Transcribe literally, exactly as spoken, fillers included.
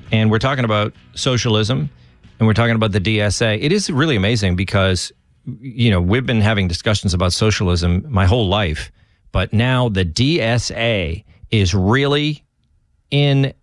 and we're talking about socialism, and we're talking about the D S A. It is really amazing because, you know, we've been having discussions about socialism my whole life, but now the D S A is really in